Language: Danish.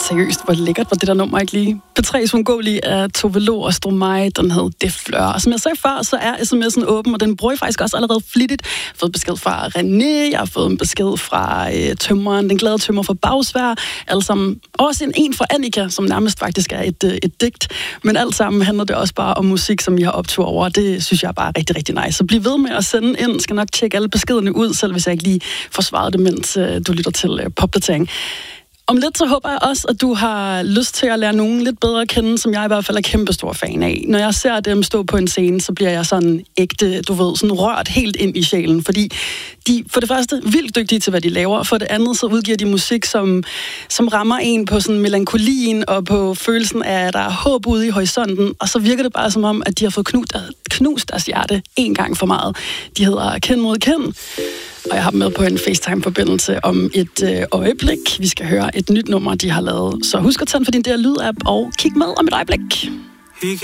seriøst, hvor lækkert var det der nummer ikke lige. P3's Uundgåelige af Tove Lo og Stromae, den hed Det Flør. Og som jeg sagde før, så er sms'en åben, og den bruger jeg faktisk også allerede flittigt. Jeg har fået besked fra René, jeg har fået en besked fra tømmeren, den glade tømmer fra Bagsvær, alle sammen. Også en fra Annika, som nærmest faktisk er et digt. Men alt sammen handler det også bare om musik, som I har optur over. Det synes jeg bare er rigtig, rigtig nice. Så bliv ved med at sende ind. Skal nok tjekke alle beskederne ud, selv hvis jeg ikke lige får svaret det, mens du lytter til Popdatering. Om lidt så håber jeg også, at du har lyst til at lære nogen lidt bedre at kende, som jeg i hvert fald er kæmpestor fan af. Når jeg ser dem stå på en scene, så bliver jeg sådan ægte, du ved, sådan rørt helt ind i sjælen, fordi de for det første vildt dygtige til, hvad de laver, og for det andet så udgiver de musik, som rammer en på sådan melankolien og på følelsen af, at der er håb ude i horisonten, og så virker det bare som om, at de har fået knust deres hjerte en gang for meget. De hedder Kend mod Kend. Og jeg har dem med på en FaceTime-forbindelse om et øjeblik. Vi skal høre et nyt nummer, de har lavet. Så husk at tænde for din der lyd-app og kig med om et øjeblik.